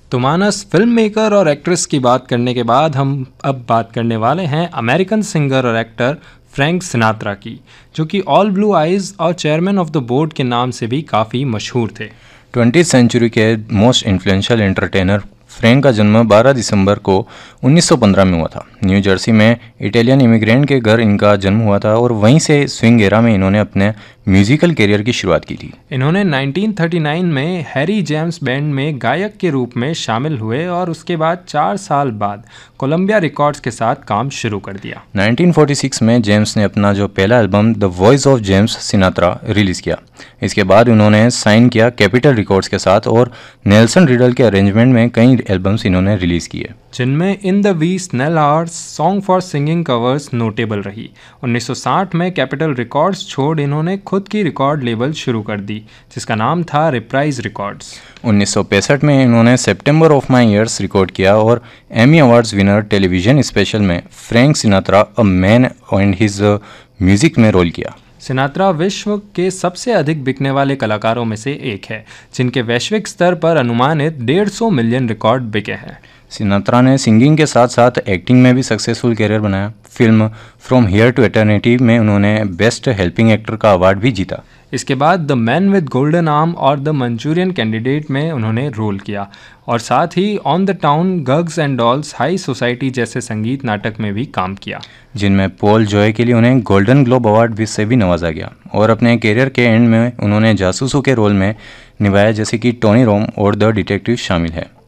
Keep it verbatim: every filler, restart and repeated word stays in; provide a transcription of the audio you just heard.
तो मानस, film maker और actress की बात करने के बाद हम अब बात करने वाले हैं अमेरिकन सिंगर और एक्टर फ्रैंक सिनात्रा की, जो कि ऑल ब्लू आइज और चेयरमैन ऑफ द बोर्ड के नाम से भी काफ़ी मशहूर थे। ट्वेंटी सेंचुरी के मोस्ट इन्फ्लुएंशियल एंटरटेनर फ्रैंक का जन्म बारह दिसंबर को उन्नीस सौ पंद्रह में हुआ था। न्यू जर्सी में इटालियन इमिग्रेंट के घर इनका जन्म हुआ था और वहीं से स्विंग एरा में इन्होंने अपने म्यूजिकल करियर की शुरुआत की थी। इन्होंने नाइनटीन थर्टी नाइन में हैरी जेम्स बैंड में गायक के रूप में शामिल हुए और उसके बाद चार साल बाद कोलंबिया रिकॉर्ड्स के साथ काम शुरू कर दिया। नाइनटीन फोर्टी सिक्स में जेम्स ने अपना जो पहला album the voice of James Sinatra release किया। इसके बाद उन्होंने साइन किया कैपिटल रिकॉर्ड्स के साथ और नेल्सन रिडल के अरेंजमेंट में कई एल्बम्स इन्होंने रिलीज़ किए, जिनमें in the we snail hours song for singing covers notable रही। उन्नीस सौ साठ में कैपिटल रिकॉर्ड्स छोड़ इन्होंने खुद की रिकॉर्ड लेबल शुरू कर दी, जिसका नाम था रिप्राइज रिकॉर्ड्स। उन्नीस सौ पैंसठ में इन्होंने सितंबर ऑफ माई ईयर्स रिकॉर्ड किया और Emmy awards winner television special में Frank Sinatra a man and his music में रोल किया। सिनात्रा विश्व के सबसे अधिक बिकने वाले कलाकारों में से एक है, जिनके वैश्विक स्तर पर अनुमानित डेढ़ सौ मिलियन रिकॉर्ड बिके हैं। सिनात्रा ने सिंगिंग के साथ साथ एक्टिंग में भी सक्सेसफुल करियर बनाया। Film from here to eternity में उन्होंने बेस्ट हेल्पिंग एक्टर का अवार्ड भी जीता। इसके बाद the man with golden arm और द मंचूरियन कैंडिडेट में उन्होंने रोल किया और साथ ही on the town, गग्स and dolls, high society जैसे संगीत नाटक में भी काम किया, जिनमें पॉल जॉय के लिए उन्हें गोल्डन ग्लोब अवार्ड भी से भी नवाजा गया। और अपने करियर के एंड में उन्होंने जासूसों के रोल में निभाया, जैसे कि टोनी रोम और द डिटेक्टिव शामिल है।